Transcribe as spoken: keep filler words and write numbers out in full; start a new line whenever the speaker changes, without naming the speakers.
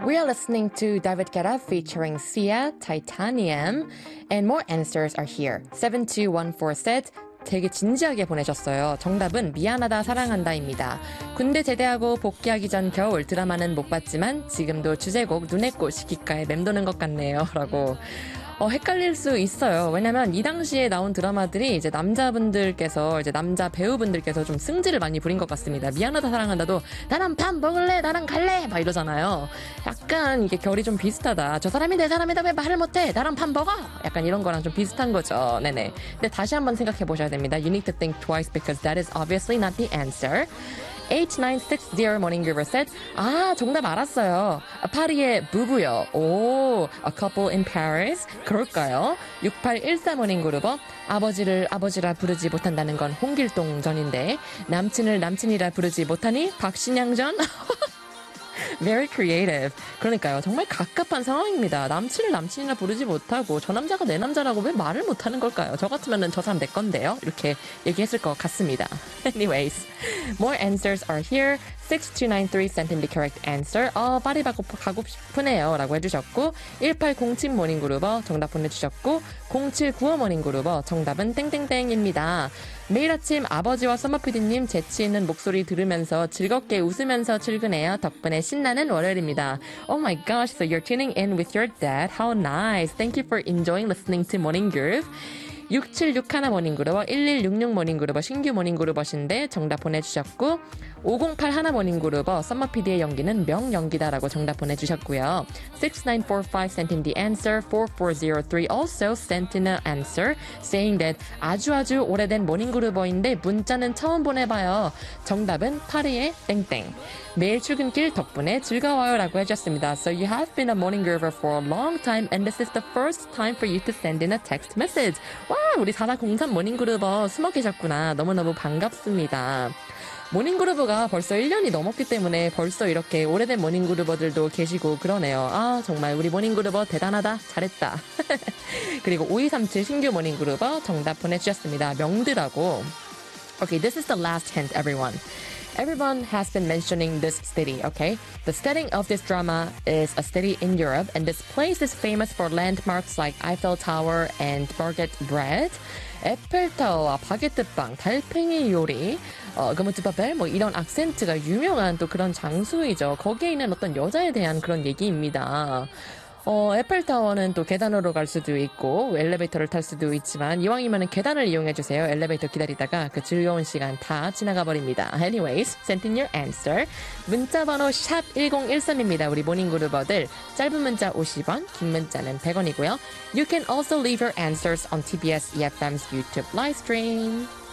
We are listening to David Guetta featuring Sia, Titanium, and more answers are here. seven two one four said, 되게 진지하게 보내셨어요. 정답은 미안하다 사랑한다입니다. 군대 제대하고 복귀하기 전 겨울 드라마는 못 봤지만 지금도 주제곡 눈의 꽃이 귓가에 맴도는 것 같네요. 라고. 어, 헷갈릴 수 있어요. 왜냐면 이 당시에 나온 드라마들이 이제 남자분들께서, 이제 남자 배우분들께서 좀 승질을 많이 부린 것 같습니다. 미안하다 사랑한다도 나랑 밥 먹을래? 나랑 갈래? 막 이러잖아요. 약간 이게 결이 좀 비슷하다. 저 사람이 내 사람이다 왜 말을 못해? 나랑 밥 먹어? 약간 이런 거랑 좀 비슷한 거죠. 네네. 근데 다시 한번 생각해 보셔야 됩니다. You need to think twice because that is obviously not the answer. eight nine six zero Morning Giver said, 아, 정답 알았어요. 파리의 부부요. 오, A Couple in Paris. 그럴까요? 육팔일사 Morning Giver, 아버지를 아버지라 부르지 못한다는 건 홍길동 전인데 남친을 남친이라 부르지 못하니 박신양 전? Very creative. 그러니까요. 정말 갑갑한 상황입니다. 남친을 남친이라 부르지 못하고 저 남자가 내 남자라고 왜 말을 못하는 걸까요? 저 같으면 저 사람 내 건데요. 이렇게 얘기했을 것 같습니다. Anyways, more answers are here. six two nine three sent in the correct answer. 어, 파리 가고, 가고 싶으네요. 라고 해주셨고, 일팔공칠 모닝그루버 정답 보내주셨고, 공칠구오 모닝그루버 정답은 땡땡땡입니다. 매일 아침 아버지와 썸머피디님 재치있는 목소리 들으면서 즐겁게 웃으면서 출근해요. 덕분에 신나는 월요일입니다. Oh my gosh, so you're tuning in with your dad. How nice. Thank you for enjoying listening to Morning Groove. 육칠육일 모닝그룹버, 일일육육 모닝그룹버, 신규 모닝그룹버신데 정답 보내주셨고, 오공팔일 모닝그룹버, 썸머피디의 연기는 명연기다라고 정답 보내주셨고요. six nine four five sent in the answer. four four zero three also sent in an answer saying that 아주 아주 오래된 모닝그룹버인데 문자는 처음 보내봐요. 정답은 파리의 땡땡. 매일 출근길 덕분에 즐거워요 라고 해주셨습니다. So you have been a morning groover for a long time and this is the first time for you to send in a text message. 와, 우리 사사공삼 모닝 그루버 숨어 계셨구나. 너무너무 반갑습니다. 모닝 그루버가 벌써 일 년이 넘었기 때문에 벌써 이렇게 오래된 모닝 그루버들도 계시고 그러네요. 아, 정말 우리 모닝 그루버 대단하다. 잘했다. 그리고 오이삼칠 신규 모닝 그루버 정답 보내주셨습니다. 명드라고. Okay, this is the last hint, everyone. Everyone has been mentioning this city, okay? The setting of this drama is a city in Europe, and this place is famous for landmarks like Eiffel Tower and baguette bread. 에펠타워와 바게트빵, 달팽이 요리, 어, 그무트바벨, 뭐 이런 악센트가 유명한 또 그런 장소이죠. 거기에 있는 어떤 여자에 대한 그런 얘기입니다. 어, 에펠타워는 또 계단으로 갈 수도 있고 엘리베이터를 탈 수도 있지만 이왕이면 계단을 이용해주세요. 엘리베이터 기다리다가 그 즐거운 시간 다 지나가 버립니다. Anyways, send in your answer. 문자번호 샵 일공일삼입니다. 우리 모닝그루버들 짧은 문자 오십 원, 긴 문자는 백 원이고요. You can also leave your answers on 티비에스 이에프엠's YouTube live stream.